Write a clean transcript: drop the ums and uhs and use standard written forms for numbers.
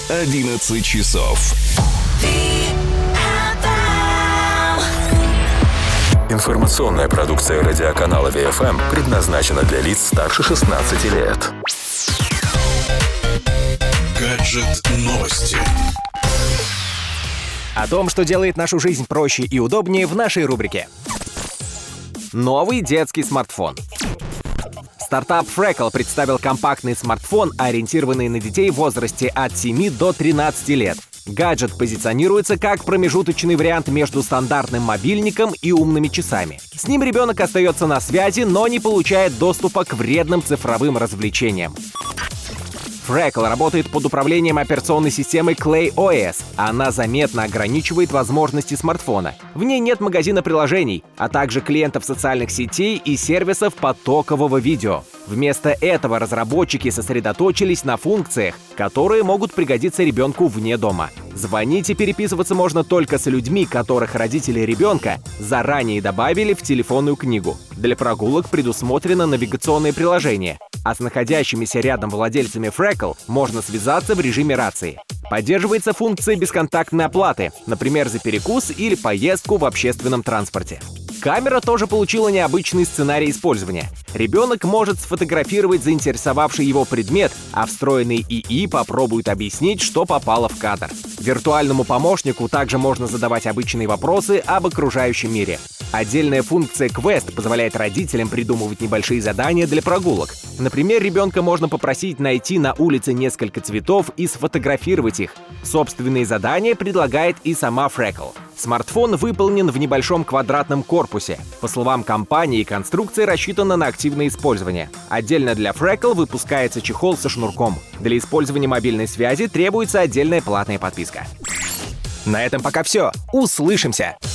11 часов. Информационная продукция радиоканала ВФМ предназначена для лиц старше 16 лет. Гаджет-новости. О том, что делает нашу жизнь проще и удобнее, в нашей рубрике. Новый детский смартфон. Стартап Freckle представил компактный смартфон, ориентированный на детей в возрасте от 7 до 13 лет. Гаджет позиционируется как промежуточный вариант между стандартным мобильником и умными часами. С ним ребенок остается на связи, но не получает доступа к вредным цифровым развлечениям. Freckle работает под управлением операционной системы ClayOS. Она заметно ограничивает возможности смартфона. В ней нет магазина приложений, а также клиентов социальных сетей и сервисов потокового видео. Вместо этого разработчики сосредоточились на функциях, которые могут пригодиться ребенку вне дома. Звонить и переписываться можно только с людьми, которых родители ребенка заранее добавили в телефонную книгу. Для прогулок предусмотрено навигационное приложение, а с находящимися рядом владельцами Freckle можно связаться в режиме рации. Поддерживается функция бесконтактной оплаты, например, за перекус или поездку в общественном транспорте. Камера тоже получила необычный сценарий использования. Ребенок может сфотографировать заинтересовавший его предмет, а встроенный ИИ попробует объяснить, что попало в кадр. Виртуальному помощнику также можно задавать обычные вопросы об окружающем мире. Отдельная функция Quest позволяет родителям придумывать небольшие задания для прогулок. Например, ребенка можно попросить найти на улице несколько цветов и сфотографировать их. Собственные задания предлагает и сама Freckle. Смартфон выполнен в небольшом квадратном корпусе. По словам компании, конструкция рассчитана на активное использование. Отдельно для Freckle выпускается чехол со шнурком. Для использования мобильной связи требуется отдельная платная подписка. На этом пока все. Услышимся!